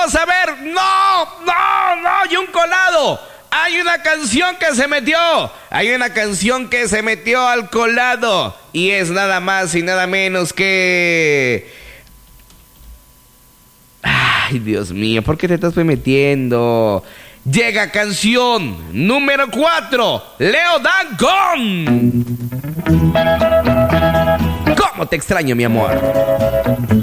vamos a ver. No, y un colado. Hay una canción que se metió. Hay una canción que se metió al colado. Y es nada más y nada menos que... Ay, Dios mío, ¿por qué te estás metiendo? Llega canción número 4. Leo Dan con... ¿Cómo te extraño, mi amor?